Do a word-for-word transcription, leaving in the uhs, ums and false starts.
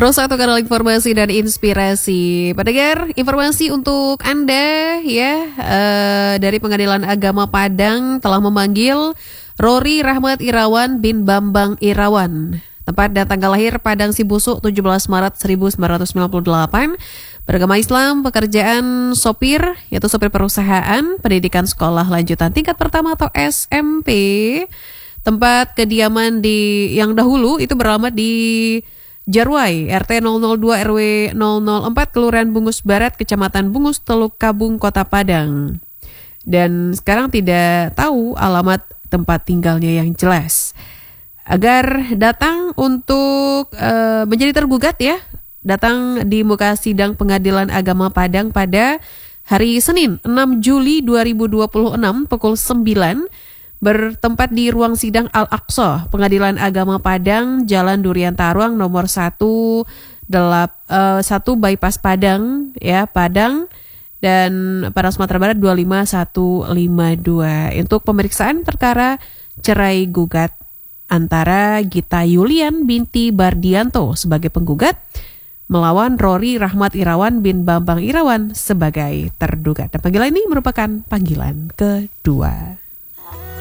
Terus satu kanal informasi dan inspirasi. Pendengar, informasi untuk Anda ya, uh, dari Pengadilan Agama Padang telah memanggil Rory Rahmat Irawan bin Bambang Irawan. Tempat dan tanggal lahir Padang Sibusuk tujuh belas Maret seribu sembilan ratus sembilan puluh delapan. Beragama Islam, pekerjaan sopir, yaitu sopir perusahaan, pendidikan sekolah lanjutan tingkat pertama atau S M P. Tempat kediaman di yang dahulu itu beralamat di Jarwai, R T nol nol dua R W nol nol empat, Kelurahan Bungus Barat, Kecamatan Bungus, Teluk Kabung, Kota Padang. Dan sekarang tidak tahu alamat tempat tinggalnya yang jelas. Agar datang untuk uh, menjadi tergugat ya, datang di muka sidang Pengadilan Agama Padang pada hari Senin enam Juli dua ribu dua puluh enam pukul sembilan, bertempat di ruang sidang Al-Aqsa, Pengadilan Agama Padang, Jalan Durian Taruang nomor satu, delap, uh, satu Bypass Padang, ya Padang, dan pada Sumatera Barat dua lima satu lima dua. Untuk pemeriksaan perkara cerai gugat antara Gita Yulian binti Bardianto sebagai penggugat melawan Rory Rahmat Irawan bin Bambang Irawan sebagai terduga. Dan panggilan ini merupakan panggilan kedua.